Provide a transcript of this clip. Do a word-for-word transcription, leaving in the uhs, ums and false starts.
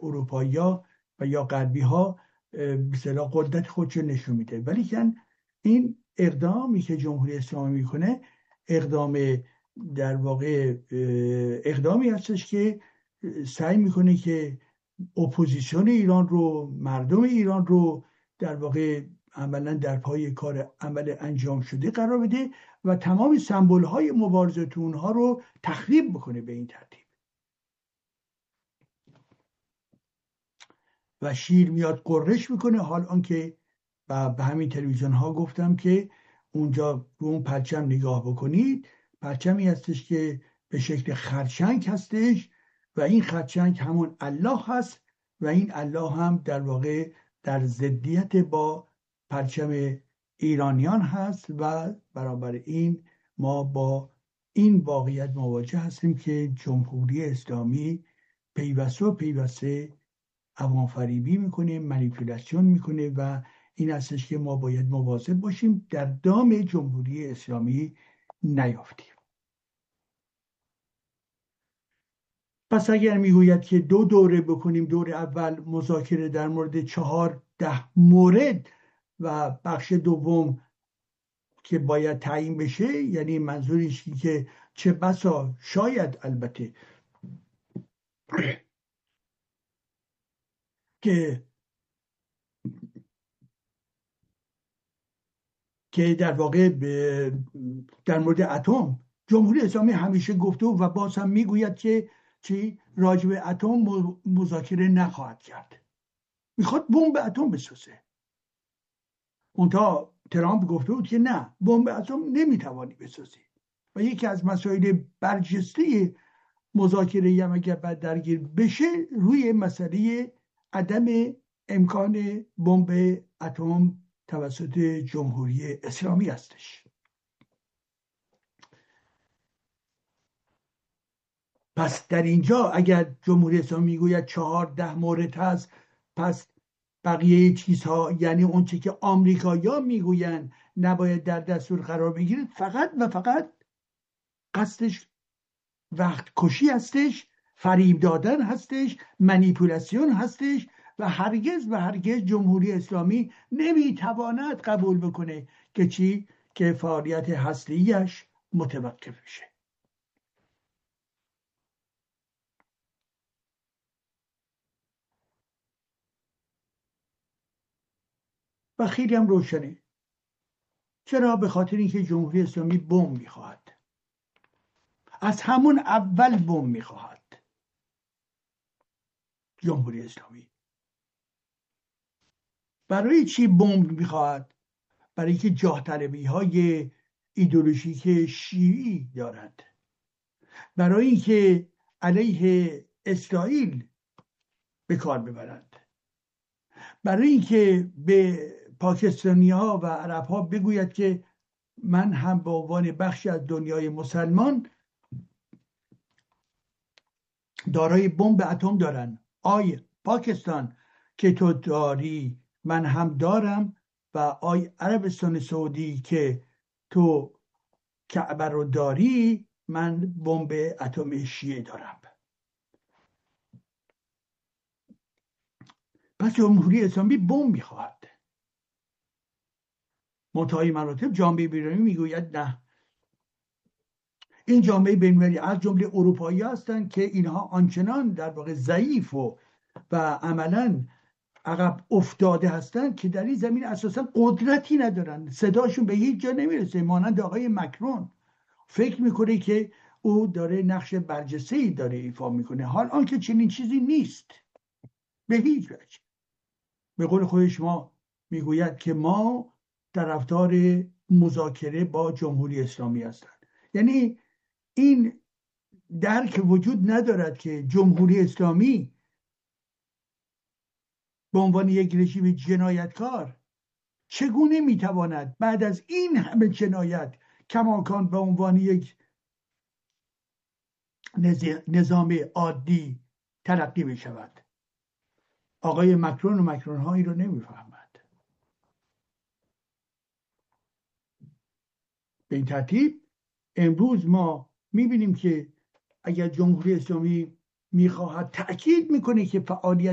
اروپایی‌ها و یا غربی‌ها به اصطلاح قدرت خودش نشون میده. ولی کن این اقدامی که جمهوری اسلامی میکنه اقدام در واقع اقدامی هستش که سعی میکنه که اپوزیسیون ایران رو، مردم ایران رو در واقع عملا در پای کار عمل انجام شده قرار بده و تمام سمبل های مبارزه اونها رو تخریب بکنه به این ترتیب. و شیر میاد قررش میکنه. حال آنکه و به همین تلویزیون ها گفتم که اونجا رو اون پرچم نگاه بکنید، پرچمی هستش که به شکل خرچنگ هستش و این خرچنگ همون الله هست و این الله هم در واقع در ضدیت با پرچم ایرانیان هست و برابر این ما با این واقعیت مواجه هستیم که جمهوری اسلامی پیوسته و پیوسته عوام فریبی میکنه، منیپولاسیون میکنه و این هستش که ما باید مواظب باشیم در دام جمهوری اسلامی نیافتیم. پس اگر میگوید که دو دوره بکنیم، دور اول مذاکره در مورد چهار ده مورد و بخش دوم که باید تعیین بشه، یعنی منظورش که چه بسا شاید البته که که در واقع در مورد اتم جمهوری اسلامی همیشه گفته و باز هم میگوید که چی راجع به اتم مذاکره نخواهد کرد، میخواد بمب اتم بسازه. اونتا ترامپ گفته بود که نه، بمب اتم نمیتوانی بسازی و یکی از مسائل برجسته مذاکره هم اگر بعد درگیر بشه روی مسئله عدم امکان بمب اتم توسط جمهوری اسلامی هستش. پس در اینجا اگر جمهوری اسلامی میگوید چهار ده مورد هست، پس بقیه چیزها یعنی اون چی که آمریکایی‌ها میگویند نباید در دستور قرار بگیره فقط و فقط قصدش وقت کشی هستش، فریب دادن هستش، منیپولاسیون هستش و هرگز و هرگز جمهوری اسلامی نمیتواند قبول بکنه که چی؟ که فعالیت هسته‌ایش متوقف بشه. و خیلی هم روشنه. چرا؟ به خاطر اینکه جمهوری اسلامی بمب میخواهد، از همون اول بمب میخواهد. جمهوری اسلامی برای چی بمب میخواهد؟ برای اینکه جاه طلبی های ایدئولوژیک شیعی دارد، برای اینکه علیه اسرائیل به کار ببرند، برای اینکه به پاکستانی ها و عرب ها بگوید که من هم به عنوان بخشی از دنیای مسلمان دارای بمب اتم دارن. آی پاکستان که تو داری من هم دارم و آی عربستان سعودی که تو کعبه رو داری من بمب اتم شیعه دارم. پس جمهوری اسلامی بمب میخواهد. منتهای مراتب جامعه بین‌المللی میگوید نه، این جامعه بین‌المللی از جمله اروپایی هستند که اینها آنچنان در واقع ضعیف و و عملاً عقب افتاده هستند که در این زمین اساساً قدرتی ندارن، صداشون به هیچ جا نمیرسه. مانند آقای مکرون فکر میکنه که او داره نقش برجسته‌ای داره ایفا میکنه، حال آنکه چنین چیزی نیست به هیچ وجه. به قول خودش ما میگوید که ما طرفدار مذاکره با جمهوری اسلامی هستند. یعنی این درک وجود ندارد که جمهوری اسلامی به عنوان یک رژیم جنایتکار چگونه میتواند بعد از این همه جنایت کماکان به عنوان یک نظام عادی تلقی بشود. آقای مکرون و مکرون ها این رو نمیفهمد. به این ترتیب امروز ما میبینیم که اگر جمهوری اسلامی میخواهد تأکید میکنه که فعالیت